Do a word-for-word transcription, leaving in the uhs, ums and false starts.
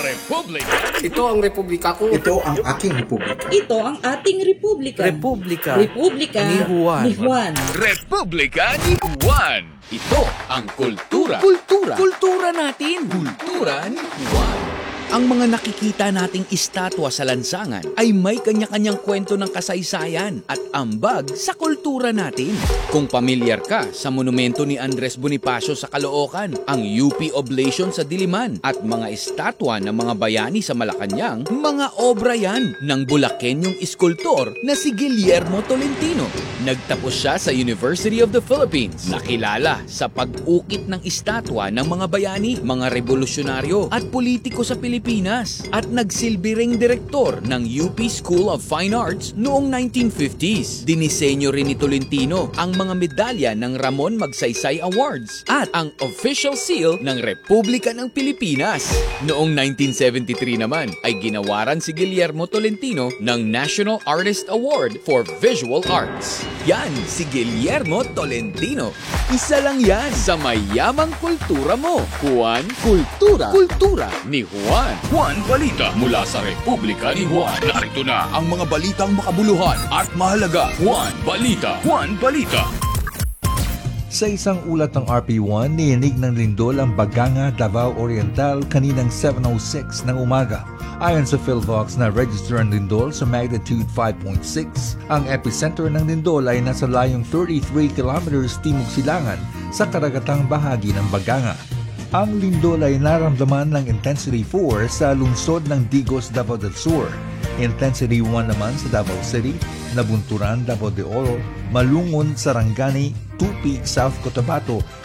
Republika. Ito ang republika ko. Ito ang aking republika. Ito ang ating republika. Republika Republika ni Juan. Ni Juan. Republika ni Juan. Ito ang kultura. Kultura. Kultura natin. Kultura ni Juan. Ang mga nakikita nating estatwa sa lansangan ay may kanya-kanyang kwento ng kasaysayan at ambag sa kultura natin. Kung pamilyar ka sa monumento ni Andres Bonifacio sa Caloocan, ang U P Oblation sa Diliman at mga estatwa ng mga bayani sa Malacanang, mga obra yan ng Bulakenyong iskultor na si Guillermo Tolentino. Nagtapos siya sa University of the Philippines, nakilala sa pag-ukit ng estatwa ng mga bayani, mga revolusyonaryo at politiko sa Pilipinas at nagsilbi ring direktor ng U P School of Fine Arts noong nineteen fifties. Dinisenyo rin ni Tolentino ang mga medalya ng Ramon Magsaysay Awards at ang official seal ng Republika ng Pilipinas. Noong nineteen seventy-three naman ay ginawaran si Guillermo Tolentino ng National Artist Award for Visual Arts. Yan si Guillermo Tolentino. Isa lang yan sa mayamang kultura mo. Juan Kultura. Kultura ni Juan. Juan Balita mula sa Republika ni Juan. Narito na ang mga balitang makabuluhan at mahalaga. Juan Balita. Juan Balita. Sa isang ulat ng R P one, niyanig ng lindol ang Baganga, Davao Oriental kaninang seven oh six ng umaga. Ayon sa PhilVox na register ang lindol sa magnitude five point six, ang epicenter ng lindol ay nasa layong thirty-three kilometers timog silangan sa karagatang bahagi ng Baganga. Ang lindol ay naramdaman ng intensity four sa lungsod ng Digos, Davao del Sur. Intensity one naman sa Davao City, Nabunturan, Davao de Oro, Malungon, Sarangani, Tupi, South Cotabato